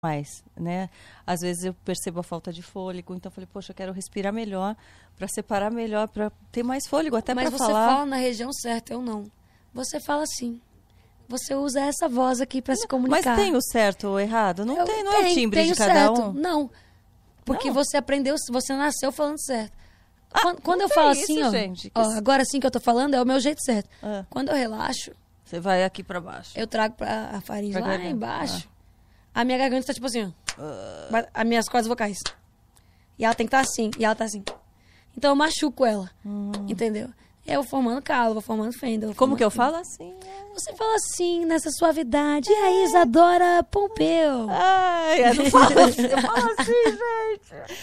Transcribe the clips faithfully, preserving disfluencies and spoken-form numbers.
mais, né? Às vezes eu percebo a falta de fôlego, então eu falei, poxa, eu quero respirar melhor, para separar melhor, para ter mais fôlego, até para falar. Mas você fala na região certa, eu não. Você fala assim. Você usa essa voz aqui para se comunicar. Mas tem o certo ou o errado? Não eu, tem, não tem, é o timbre tem de o cada certo. um? Não, porque Não. você aprendeu, você nasceu falando certo. Ah, quando quando eu tem falo isso, assim, ó, gente, que ó, isso- agora sim que eu tô falando, é o meu jeito certo. Ah. Quando eu relaxo, Você vai aqui para baixo. eu trago pra a faringe Pra lá garganta. embaixo. A minha garganta tá tipo assim, ó. Ba- As minhas cordas vocais. E ela tem que estar assim, e ela tá assim. Então eu machuco ela, entendeu? Eu vou formando calo, vou formando fenda. vou Como formando que eu fenda. falo assim? Você fala assim, nessa suavidade. E a Isadora Pompeu. Ai, eu não falo assim, eu falo assim, gente.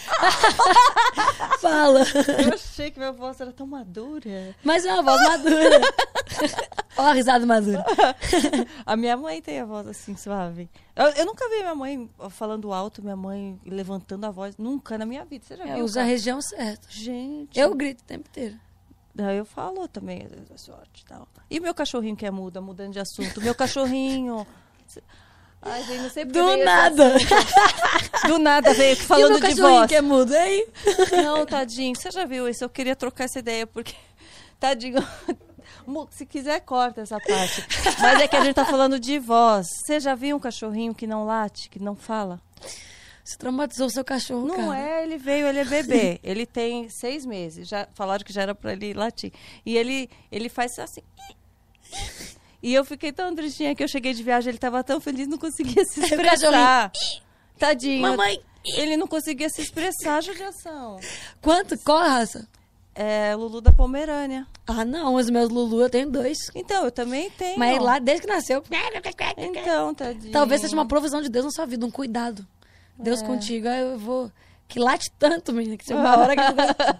Fala. Eu achei que minha voz era tão madura. Mas é uma voz madura. Ó a risada madura. A minha mãe tem a voz assim, suave. Eu, eu nunca vi minha mãe falando alto, minha mãe levantando a voz. Nunca na minha vida. Você já Eu viu? uso a cara? região certa. Gente. Eu grito o tempo inteiro. Daí eu falo também, às vezes, sorte e tal. E meu cachorrinho que é muda, mudando de assunto. Meu cachorrinho. Ai, gente, não sei porque Do veio esse nada. assunto. Do nada veio E o falando meu de cachorrinho voz. que é mudo, hein? Não, tadinho, você já viu isso? Eu queria trocar essa ideia, porque, tadinho, Mu, se quiser, corta essa parte. Mas é que a gente tá falando de voz. Você já viu um cachorrinho que não late, que não fala? Você traumatizou o seu cachorro, Não cara. é, ele veio, ele é bebê. Ele tem seis meses. Já falaram que já era pra ele latir. E ele, ele faz assim. E eu fiquei tão tristinha que eu cheguei de viagem, ele tava tão feliz, não conseguia se Aí o expressar. Tadinho. Mamãe. Ele não conseguia se expressar, judiação. Quanto? Qual a raça? É Lulu da Pomerânia. Ah, não. Os meus Lulu eu tenho dois. Então, eu também tenho. Mas lá, desde que nasceu... Então, tadinho. Talvez seja uma provisão de Deus na sua vida, um cuidado. Deus É. contigo, aí eu vou... Que late tanto, menina, que chega uma hora que...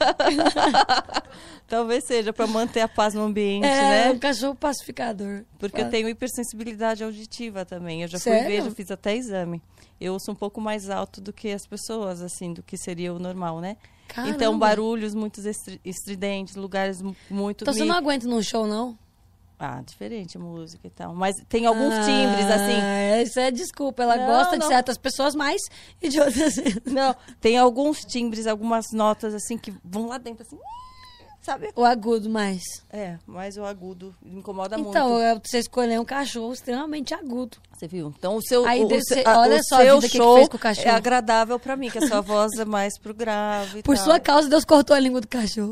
Talvez seja para manter a paz no ambiente, É, né? um cachorro pacificador. Porque eu tenho hipersensibilidade auditiva também. Eu já fui Sério? ver, já fiz até exame. Eu ouço um pouco mais alto do que as pessoas, assim, do que seria o normal, né? Caramba. Então, barulhos muito estri- estridentes, lugares mu- muito... Então você me- não aguenta num show, não? Ah, diferente a música e tal. Mas tem alguns timbres, assim... Ah, isso é desculpa. Ela Não, gosta de não. certas pessoas mais e de outras... Não, tem alguns timbres, algumas notas, assim, que vão lá dentro, assim... Sabe? O agudo mais. É, mas o agudo me incomoda Então, muito. é você escolher um cachorro extremamente agudo. Você viu? Então, o seu, Aí o, deve o, ser- a- olha o só a seu vida que que show fez com o cachorro. é agradável pra mim, que a sua voz é mais pro grave e Por tal. sua causa, Deus cortou a língua do cachorro.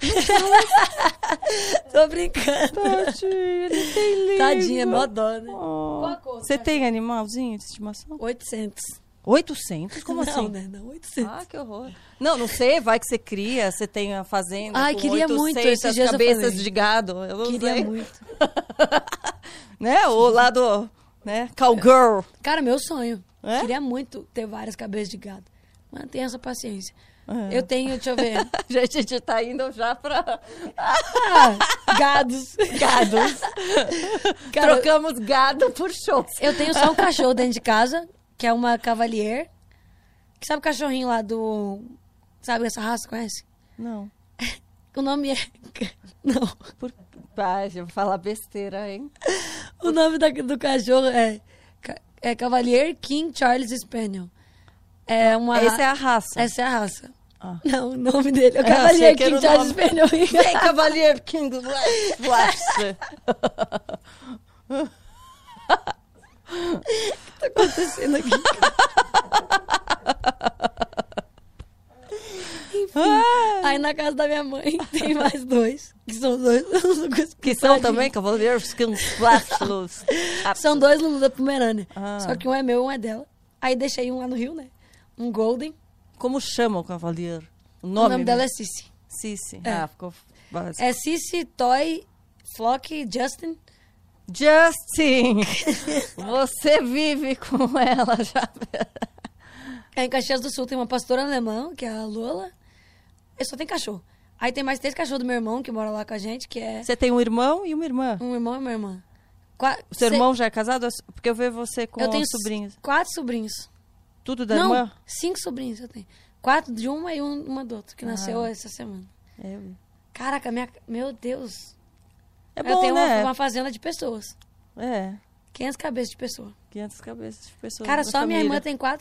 Tô brincando. Tadinho, ele tem língua. Tadinha, é mó dó, né? Oh. Qual a cor do Você cachorro? tem animalzinho de estimação? oitocentos. oitocentos? Como não, assim? né? Não, oitocentos. Ah, que horror. Não, não sei, vai que você cria, você tem a fazenda Ai, com queria muito, oitocentas esses dias eu cabeças falei. de gado. Eu não Queria sei. muito. Né? O lado, né? Cowgirl. Cara, meu sonho. É? Queria muito ter várias cabeças de gado. Mas tenha essa paciência. É. Eu tenho, deixa eu ver. Gente, a gente tá indo já pra Ah, gados. gados. Cara, Trocamos gado por shows. eu tenho só um cachorro dentro de casa, que é uma Cavalier. Que sabe o cachorrinho lá do... Sabe essa raça, conhece? Não. O nome é... Não. Por... Pai, eu vou falar besteira, hein? O nome da- do cachorro é... Ca- É Cavalier King Charles Spaniel. É uma... Essa é a raça. Essa é a raça. Ah. Não, o nome dele é Ah, Cavalier achei que era King o Charles nome. Spaniel. Vem, Cavalier King Flash. Tá acontecendo aqui? Enfim. Aí na casa da minha mãe tem mais dois. Que são dois. Que são também Cavalier King Flash. São dois Lulu da Pomerânia. Ah. Só que um é meu e um é dela. Aí deixei um lá no Rio, né? Um Golden. Como chama o Cavalier? O O nome, nome dela é Cici. Cici. É. Ah, ficou básico. É Cici, Toy, Flock, Justin. Justin! Você vive com ela já. Aí em Caxias do Sul tem uma pastora alemã, que é a Lola. Eu só tenho cachorro. Aí tem mais três cachorros do meu irmão, que mora lá com a gente, que é Você tem um irmão e uma irmã. um irmão e uma irmã. Qua... O seu Cê- irmão já é casado? Porque eu vejo você com Eu tenho os sobrinhos. quatro sobrinhos. Tudo da Não, irmã? cinco sobrinhos eu tenho. Quatro de uma e um- uma do outro, que nasceu Ah. essa semana. É, Caraca, minha... meu Deus. é eu bom, tenho né? uma, uma fazenda de pessoas. É. quinhentas cabeças de pessoa. quinhentas cabeças de pessoas Cara, na só minha família. irmã tem quatro